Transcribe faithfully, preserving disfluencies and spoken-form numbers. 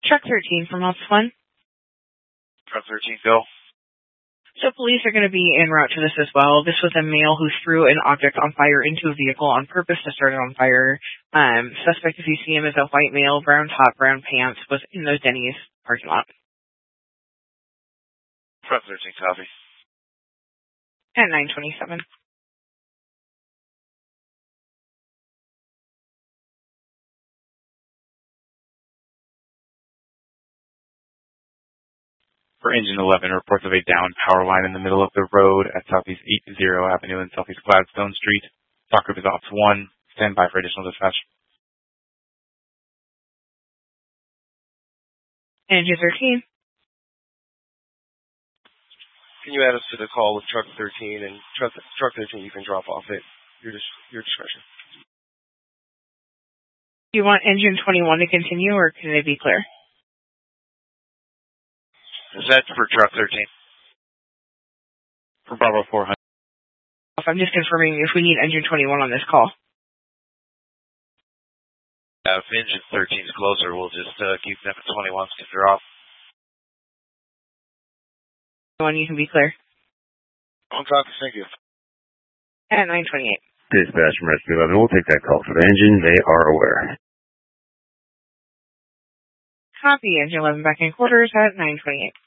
Truck thirteen from Office one. Truck thirteen, go. So police are going to be en route to this as well. This was a male who threw an object on fire into a vehicle on purpose to start it on fire. Um, suspect, if you see him, is a white male, brown top, brown pants, was in the Denny's parking lot. Truck thirteen, copy. At nine twenty-seven. For Engine eleven, reports of a downed power line in the middle of the road at Southeast eighty Avenue and Southeast Gladstone Street. Stock group is Office one. Stand by for additional dispatch. Engine thirteen. Can you add us to the call with Truck thirteen, and Truck, truck thirteen you can drop off at your, your discretion. Do you want Engine twenty-one to continue, or can it be clear? Is that for Truck thirteen? For Bravo four hundred. I'm just confirming if we need Engine twenty-one on this call. Uh, if Engine thirteen is closer, we'll just uh, keep them at twenty-one because they're off. One, you can be clear. On copy, thank you. At nine twenty-eight. Dispatch from Rescue eleven, we'll take that call for the engine. They are aware. Copy, Engine eleven back in quarters at nine twenty-eight.